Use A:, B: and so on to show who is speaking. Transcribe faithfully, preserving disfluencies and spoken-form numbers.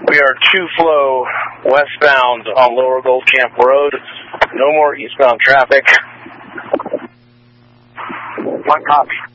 A: We are two flow westbound on Lower Gold Camp Road. No more eastbound traffic.
B: One copy.